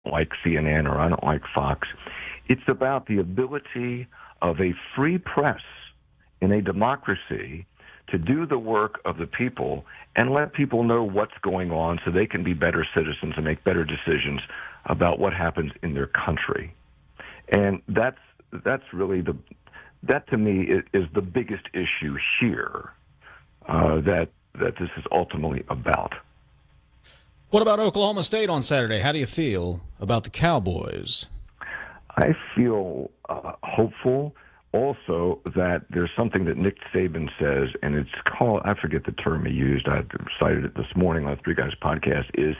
like CNN or I don't like Fox. It's about the ability of a free press in a democracy to do the work of the people and let people know what's going on so they can be better citizens and make better decisions about what happens in their country. And that's really that to me is the biggest issue here that this is ultimately about. What about Oklahoma State on Saturday? How do you feel about the Cowboys? I feel hopeful. Also, that there's something that Nick Saban says, and it's called, I forget the term he used, I cited it this morning on the Three Guys podcast, is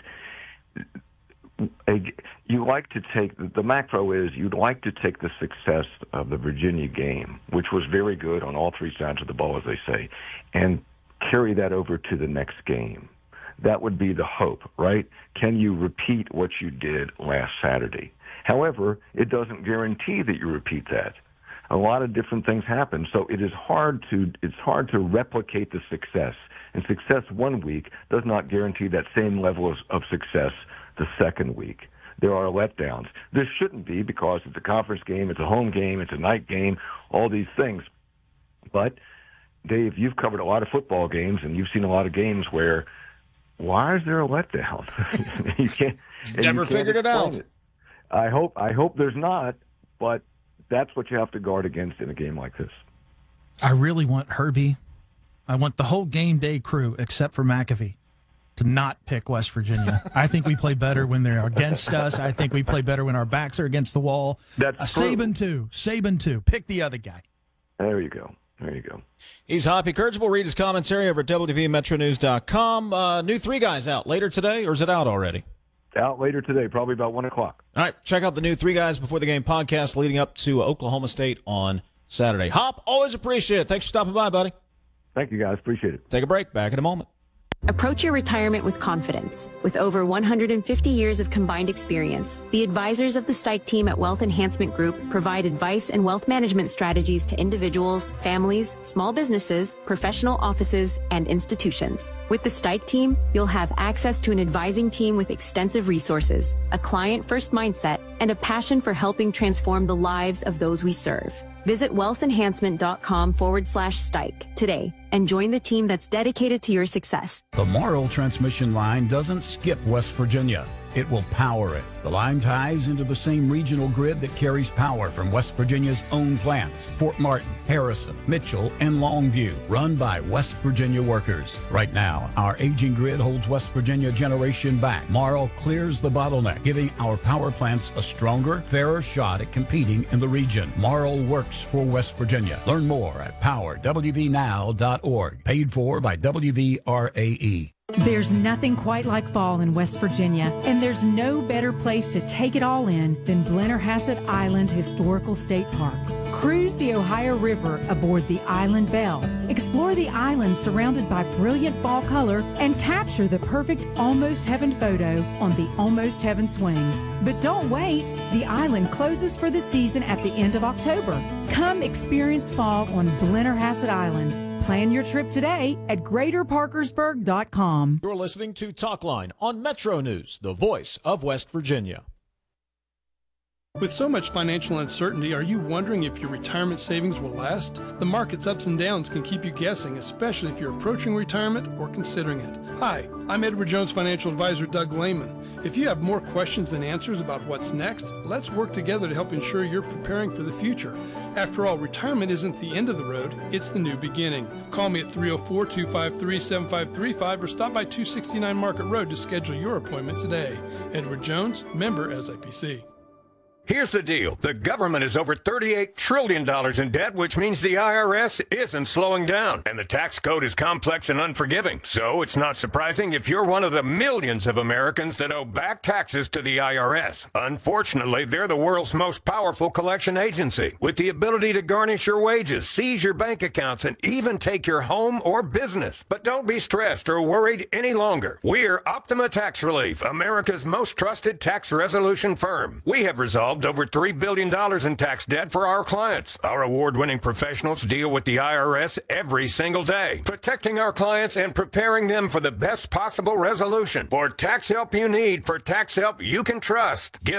you like to take, the macro is you'd like to take the success of the Virginia game, which was very good on all three sides of the ball, as they say, and carry that over to the next game. That would be the hope, right? Can you repeat what you did last Saturday? However, it doesn't guarantee that you repeat that. A lot of different things happen, so it's hard to replicate the success. And success one week does not guarantee that same level of success the second week. There are letdowns. There shouldn't be, because it's a conference game, it's a home game, it's a night game, all these things. But, Dave, you've covered a lot of football games, and you've seen a lot of games where, why is there a letdown? You can't. Never figured it out. I hope there's not, but that's what you have to guard against in a game like this. I really want Herbie. I want the whole game day crew, except for McAfee, to not pick West Virginia. I think we play better when they're against us. I think we play better when our backs are against the wall. That's true. Saban too. Pick the other guy. There you go. He's Hoppy Kurtz. We'll read his commentary over at WVMetroNews.com. New Three Guys out later today, or is it out already? Out later today, probably about 1 o'clock. All right, check out the new Three Guys Before the Game podcast leading up to Oklahoma State on Saturday. Hop, always appreciate it. Thanks for stopping by, buddy. Thank you, guys. Appreciate it. Take a break. Back in a moment. Approach your retirement with confidence. With over 150 years of combined experience, the advisors of the Stike team at Wealth Enhancement Group provide advice and wealth management strategies to individuals, families, small businesses, professional offices, and institutions. With the Stike team, you'll have access to an advising team with extensive resources, a client-first mindset, and a passion for helping transform the lives of those we serve. Visit wealthenhancement.com/Stike today and join the team that's dedicated to your success. The Morrill transmission line doesn't skip West Virginia. It will power it. The line ties into the same regional grid that carries power from West Virginia's own plants, Fort Martin, Harrison, Mitchell, and Longview, run by West Virginia workers. Right now, our aging grid holds West Virginia generation back. Morrill clears the bottleneck, giving our power plants a stronger, fairer shot at competing in the region. Morrill works for West Virginia. Learn more at powerwvnow.org. Paid for by WVRAE. There's nothing quite like fall in West Virginia, and there's no better place to take it all in than Blennerhassett Island Historical State Park. Cruise the Ohio River aboard the Island Belle. Explore the island surrounded by brilliant fall color and capture the perfect Almost Heaven photo on the Almost Heaven swing. But don't wait. The island closes for the season at the end of October. Come experience fall on Blennerhassett Island. Plan your trip today at GreaterParkersburg.com. You're listening to Talkline on Metro News, the voice of West Virginia. With so much financial uncertainty, are you wondering if your retirement savings will last? The market's ups and downs can keep you guessing, especially if you're approaching retirement or considering it. Hi, I'm Edward Jones financial advisor Doug Lehman. If you have more questions than answers about what's next, let's work together to help ensure you're preparing for the future. After all, retirement isn't the end of the road, it's the new beginning. Call me at 304-253-7535 or stop by 269 Market Road to schedule your appointment today. Edward Jones, member SIPC. Here's the deal. The government is over $38 trillion in debt, which means the IRS isn't slowing down. And the tax code is complex and unforgiving. So it's not surprising if you're one of the millions of Americans that owe back taxes to the IRS. Unfortunately, they're the world's most powerful collection agency, with the ability to garnish your wages, seize your bank accounts, and even take your home or business. But don't be stressed or worried any longer. We're Optima Tax Relief, America's most trusted tax resolution firm. We have resolved resolved over $3 billion in tax debt for our clients. Our award-winning professionals deal with the IRS every single day, protecting our clients and preparing them for the best possible resolution. For tax help you need, for tax help you can trust, give